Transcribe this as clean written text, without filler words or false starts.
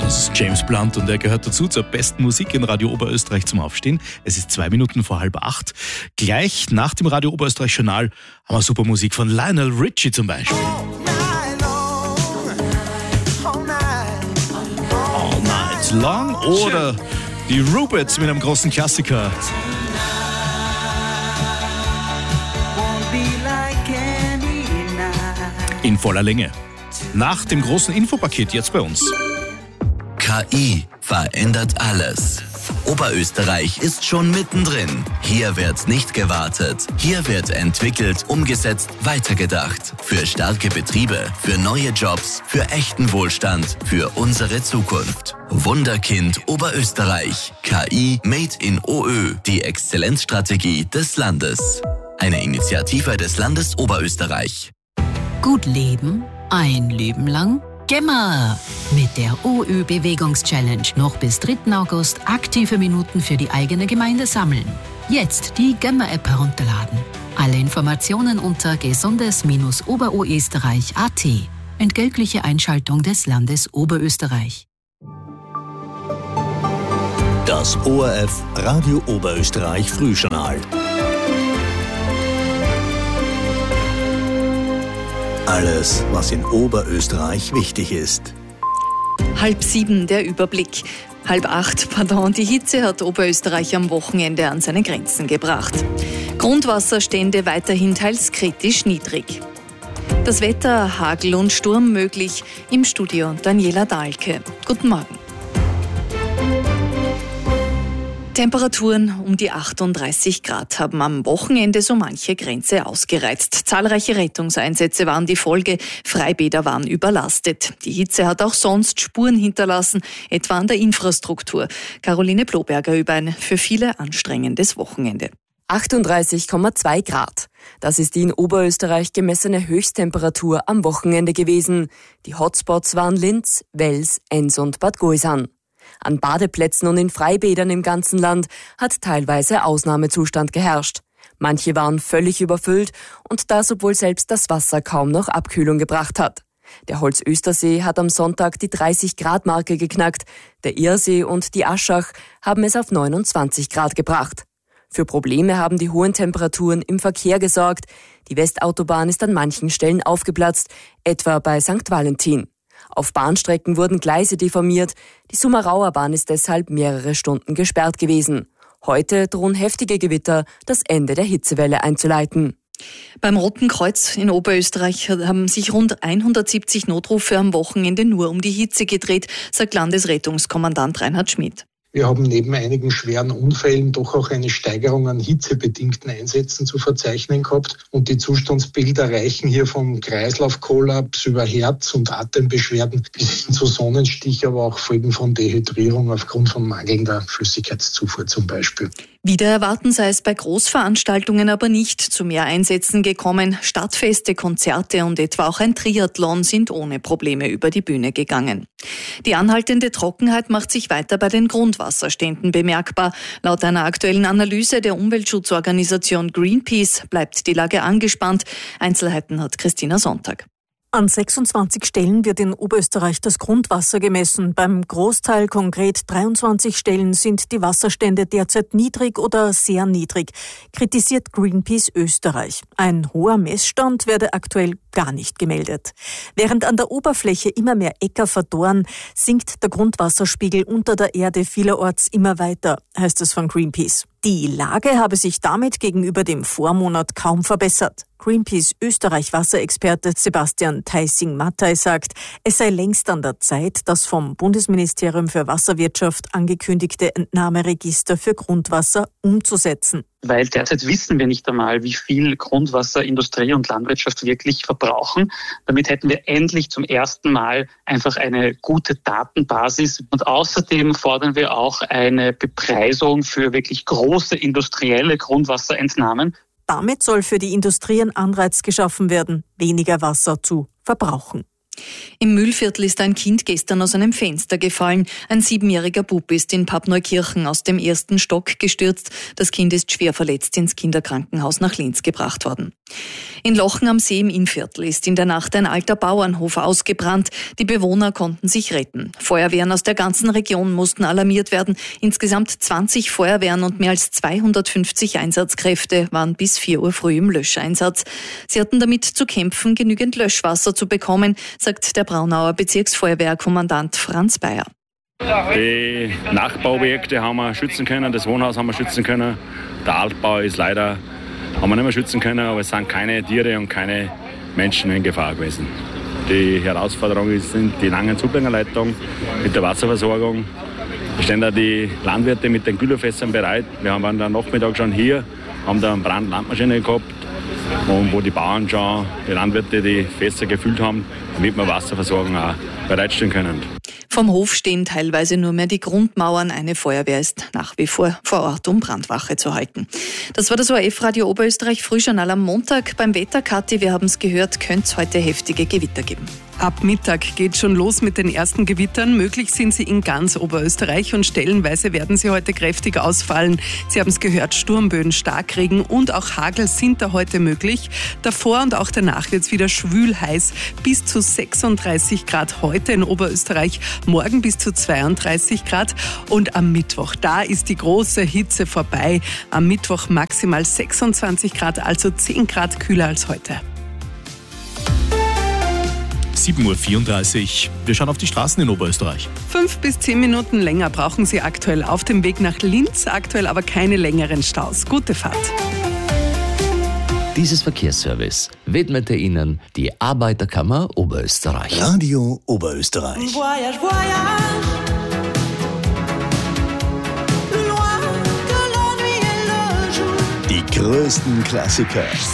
Das ist James Blunt und er gehört dazu zur besten Musik in Radio Oberösterreich zum Aufstehen. Es ist 2 Minuten vor 7:30. Gleich nach dem Radio Oberösterreich Journal haben wir super Musik von Lionel Richie zum Beispiel. All Night Long oder die Rubettes mit einem großen Klassiker. In voller Länge. Nach dem großen Infopaket jetzt bei uns. KI verändert alles. Oberösterreich ist schon mittendrin. Hier wird nicht gewartet. Hier wird entwickelt, umgesetzt, weitergedacht. Für starke Betriebe, für neue Jobs, für echten Wohlstand, für unsere Zukunft. Wunderkind Oberösterreich. KI Made in OÖ. Die Exzellenzstrategie des Landes. Eine Initiative des Landes Oberösterreich. Gut leben, ein Leben lang. Gemma! Mit der OÖ-Bewegungs-Challenge noch bis 3. August aktive Minuten für die eigene Gemeinde sammeln. Jetzt die Gemma-App herunterladen. Alle Informationen unter gesundes-oberoesterreich.at. Entgeltliche Einschaltung des Landes Oberösterreich. Das ORF Radio Oberösterreich Frühjournal. Alles, was in Oberösterreich wichtig ist. 6:30 der Überblick. 7:30, die Hitze hat Oberösterreich am Wochenende an seine Grenzen gebracht. Grundwasserstände weiterhin teils kritisch niedrig. Das Wetter, Hagel und Sturm möglich. Im Studio Daniela Dahlke. Guten Morgen. Temperaturen um die 38 Grad haben am Wochenende so manche Grenze ausgereizt. Zahlreiche Rettungseinsätze waren die Folge, Freibäder waren überlastet. Die Hitze hat auch sonst Spuren hinterlassen, etwa an der Infrastruktur. Caroline Bloberger über ein für viele anstrengendes Wochenende. 38,2 Grad. Das ist die in Oberösterreich gemessene Höchsttemperatur am Wochenende gewesen. Die Hotspots waren Linz, Wels, Enns und Bad Goisern. An Badeplätzen und in Freibädern im ganzen Land hat teilweise Ausnahmezustand geherrscht. Manche waren völlig überfüllt und das, obwohl selbst das Wasser kaum noch Abkühlung gebracht hat. Der Holzöstersee hat am Sonntag die 30-Grad-Marke geknackt. Der Irsee und die Aschach haben es auf 29 Grad gebracht. Für Probleme haben die hohen Temperaturen im Verkehr gesorgt. Die Westautobahn ist an manchen Stellen aufgeplatzt, etwa bei St. Valentin. Auf Bahnstrecken wurden Gleise deformiert. Die Summerauer Bahn ist deshalb mehrere Stunden gesperrt gewesen. Heute drohen heftige Gewitter, das Ende der Hitzewelle einzuleiten. Beim Roten Kreuz in Oberösterreich haben sich rund 170 Notrufe am Wochenende nur um die Hitze gedreht, sagt Landesrettungskommandant Reinhard Schmidt. Wir haben neben einigen schweren Unfällen doch auch eine Steigerung an hitzebedingten Einsätzen zu verzeichnen gehabt. Und die Zustandsbilder reichen hier vom Kreislaufkollaps über Herz- und Atembeschwerden bis hin zu Sonnenstich, aber auch Folgen von Dehydrierung aufgrund von mangelnder Flüssigkeitszufuhr zum Beispiel. Wider Erwarten sei es bei Großveranstaltungen aber nicht zu mehr Einsätzen gekommen. Stadtfeste, Konzerte und etwa auch ein Triathlon sind ohne Probleme über die Bühne gegangen. Die anhaltende Trockenheit macht sich weiter bei den Grundwasserständen bemerkbar. Laut einer aktuellen Analyse der Umweltschutzorganisation Greenpeace bleibt die Lage angespannt. Einzelheiten hat Christina Sonntag. An 26 Stellen wird in Oberösterreich das Grundwasser gemessen. Beim Großteil, konkret 23 Stellen, sind die Wasserstände derzeit niedrig oder sehr niedrig, kritisiert Greenpeace Österreich. Ein hoher Messstand werde aktuell gar nicht gemeldet. Während an der Oberfläche immer mehr Äcker verdorren, sinkt der Grundwasserspiegel unter der Erde vielerorts immer weiter, heißt es von Greenpeace. Die Lage habe sich damit gegenüber dem Vormonat kaum verbessert. Greenpeace Österreich-Wasserexperte Sebastian Theissing-Mattei sagt, es sei längst an der Zeit, das vom Bundesministerium für Wasserwirtschaft angekündigte Entnahmeregister für Grundwasser umzusetzen. Weil derzeit wissen wir nicht einmal, wie viel Grundwasser Industrie und Landwirtschaft wirklich verbrauchen. Damit hätten wir endlich zum ersten Mal einfach eine gute Datenbasis. Und außerdem fordern wir auch eine Bepreisung für wirklich große industrielle Grundwasserentnahmen. Damit soll für die Industrie ein Anreiz geschaffen werden, weniger Wasser zu verbrauchen. Im Mühlviertel ist ein Kind gestern aus einem Fenster gefallen. Ein 7-jähriger Bub ist in Pappneukirchen aus dem 1. Stock gestürzt. Das Kind ist schwer verletzt ins Kinderkrankenhaus nach Linz gebracht worden. In Lochen am See im Innviertel ist in der Nacht ein alter Bauernhof ausgebrannt. Die Bewohner konnten sich retten. Feuerwehren aus der ganzen Region mussten alarmiert werden. Insgesamt 20 Feuerwehren und mehr als 250 Einsatzkräfte waren bis 4 Uhr früh im Löscheinsatz. Sie hatten damit zu kämpfen, genügend Löschwasser zu bekommen, sagt der Braunauer Bezirksfeuerwehrkommandant Franz Bayer. Die Nachbarobjekte haben wir schützen können, das Wohnhaus haben wir schützen können. Der Altbau ist leider, haben wir nicht mehr schützen können, aber es sind keine Tiere und keine Menschen in Gefahr gewesen. Die Herausforderung sind die langen Zubringerleitungen mit der Wasserversorgung. Da stehen da die Landwirte mit den Kühlerfässern bereit. Wir waren am Nachmittag schon hier, haben da eine Brandlandmaschine gehabt, und wo die Bauern schon, die Landwirte, die Fässer gefüllt haben, damit wir Wasserversorgung auch bereitstellen können. Vom Hof stehen teilweise nur mehr die Grundmauern. Eine Feuerwehr ist nach wie vor Ort, um Brandwache zu halten. Das war das ORF-Radio Oberösterreich Frühjournal am Montag. Beim Wetter, Kathi, wir haben es gehört, könnte es heute heftige Gewitter geben. Ab Mittag geht schon los mit den ersten Gewittern. Möglich sind sie in ganz Oberösterreich und stellenweise werden sie heute kräftig ausfallen. Sie haben es gehört, Sturmböen, Starkregen und auch Hagel sind da heute möglich. Davor und auch danach wird es wieder schwül heiß. Bis zu 36 Grad heute in Oberösterreich, morgen bis zu 32 Grad. Und am Mittwoch, da ist die große Hitze vorbei. Am Mittwoch maximal 26 Grad, also 10 Grad kühler als heute. 7.34 Uhr. Wir schauen auf die Straßen in Oberösterreich. 5 bis 10 Minuten länger brauchen Sie aktuell auf dem Weg nach Linz. Aktuell aber keine längeren Staus. Gute Fahrt. Dieses Verkehrsservice widmete Ihnen die Arbeiterkammer Oberösterreich. Radio Oberösterreich. Voyage, voyage. Die größten Klassiker.